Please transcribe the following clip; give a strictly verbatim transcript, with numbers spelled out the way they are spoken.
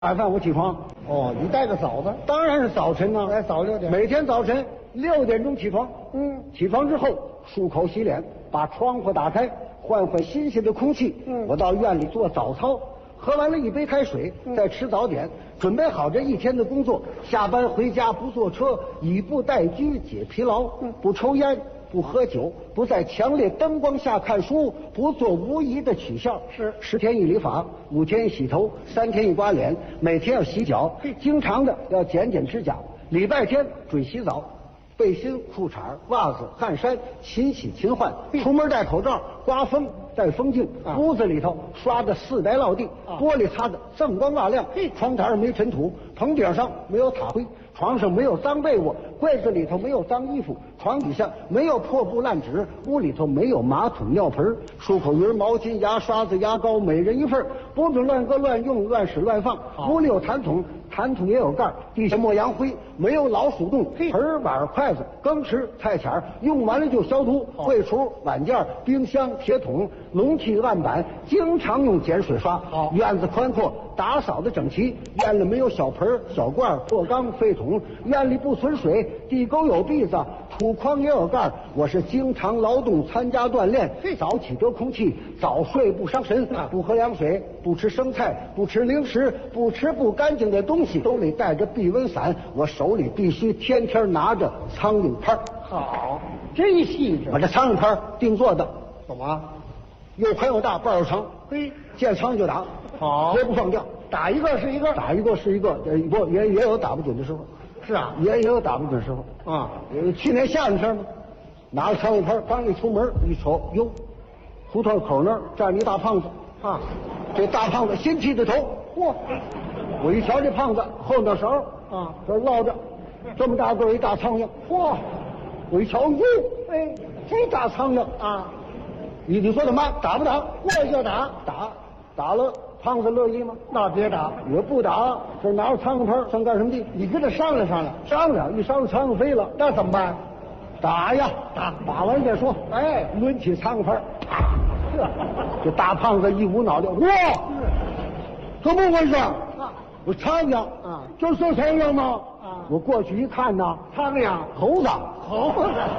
晚饭我起床。 哦，你带个早的？ 当然是早晨呢、 哎，早六点。 每天早晨六点钟起床。 嗯， 起床之后漱口洗脸，把窗户打开，换换新鲜的空气。 嗯， 我到院里做早操，喝完了一杯开水， 嗯、 再吃早点，准备好这一天的工作。下班回家不坐车，以步代居解疲劳。 嗯， 不抽烟。不喝酒，不在强烈灯光下看书，不做无益的取笑。 是十天一理发，五天一洗头，三天一刮脸，每天要洗脚，经常的要剪剪指甲。礼拜天准洗澡，背心、裤衩、袜子、汗衫勤洗勤换。出门戴口罩，刮风戴风镜。 啊、 屋子里头刷的四白落地， 啊、 玻璃擦的锃光瓦亮。窗台上没尘土，棚顶上没有塔灰。床上没有脏被窝，柜子里头没有脏衣服，床底下没有破布烂纸，屋里头没有马桶尿盆，漱口鱼、毛巾、牙刷子、牙膏，每人一份，不准乱搁乱用、乱使乱放。屋里有痰桶，痰桶也有盖，地下抹洋灰，没有老鼠洞。盆碗筷子、羹匙、菜钱用完了就消毒。柜橱、碗件、冰箱、铁桶、龙气案板，经常用碱水刷。院子宽阔，打扫的整齐，院里没有小盆、小罐、破缸、废桶。院里不存水，地沟有篦子，土筐也有盖。我是经常劳动，参加锻炼，早起得空气，早睡不伤神，不喝凉水，不吃生菜，不吃零食，不吃不干净的东西，兜里带着避蚊伞，我手里必须天天拿着苍蝇拍。 好，真细致。 我这苍蝇拍定做的， 怎么？ 又宽又大，把又长。 嘿， 见苍蝇就打， 好， 绝不放掉。 打一个是一个， 打一个是一个，不也也有打不准的时候。 是啊， 也也有打不准时候啊。 呃，去年夏天天嘛，拿着苍蝇拍，刚一出门一瞅，哟，胡同口那儿站着一大胖子啊。 这大胖子新剃的头，嚯！我一瞧这胖子后脑勺啊， 这落着这么大个一大苍蝇，嚯！我一瞧，哟， 哎， 这大苍蝇啊， 你你说怎么打不打？ 过就打， 打打了。胖子乐意吗？ 那别打， 我不打，这拿着苍蝇拍想干什么地？ 你跟他商量商量， 商量一商量苍蝇飞了， 那怎么办？ 打呀， 打， 打完再说。 哎， 抡起苍蝇拍，这这大胖子一捂脑袋，哇，怎么回事？啊，我苍蝇啊， 就是苍蝇吗？ 啊， 我过去一看呐， 苍蝇， 猴子， 猴子，